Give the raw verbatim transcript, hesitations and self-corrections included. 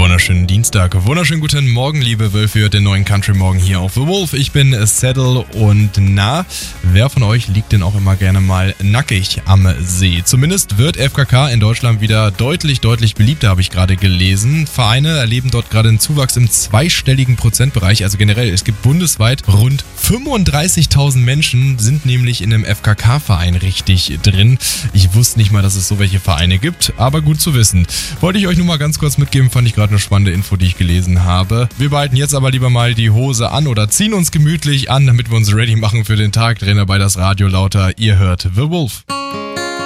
Wunderschönen Dienstag, wunderschönen guten Morgen, liebe Wölfe, hört den neuen Country Morgen hier auf The Wolf. Ich bin Saddle und na, wer von euch liegt denn auch immer gerne mal nackig am See? Zumindest wird F K K in Deutschland wieder deutlich, deutlich beliebter, habe ich gerade gelesen. Vereine erleben dort gerade einen Zuwachs im zweistelligen Prozentbereich, also generell, es gibt bundesweit rund fünfunddreißigtausend Menschen sind nämlich in einem F K K-Verein richtig drin. Ich wusste nicht mal, dass es so welche Vereine gibt, aber gut zu wissen. Wollte ich euch nur mal ganz kurz mitgeben, fand ich gerade eine spannende Info, die ich gelesen habe. Wir behalten jetzt aber lieber mal die Hose an oder ziehen uns gemütlich an, damit wir uns ready machen für den Tag. Drehen dabei das Radio lauter. Ihr hört The Wolf.